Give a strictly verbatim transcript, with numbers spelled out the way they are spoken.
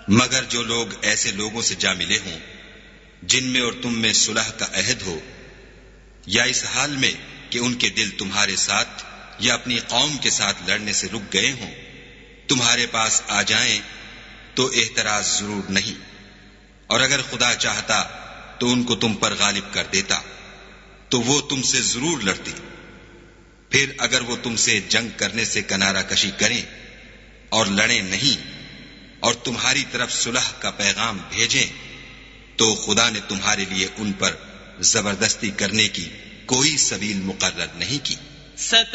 मगर जो लोग ऐसे लोगों से जा मिले हों जिनमें और तुम में सुलह का अहद हो, या इस हाल में कि उनके दिल तुम्हारे साथ या अपनी कौम के साथ लड़ने से रुक गए हों, तुम्हारे पास आ जाएं तो एहतराज जरूर नहीं, और अगर खुदा चाहता तो उनको तुम पर गालिब कर देता तो वो तुमसे जरूर लड़ती। फिर अगर वो तुमसे जंग करने से किनारा कशी करें और लड़े नहीं और तुम्हारी तरफ सुलह का पैगाम भेजें, तो खुदा ने तुम्हारे लिए उन पर जबरदस्ती करने की कोई सबील मुकर्रर नहीं की।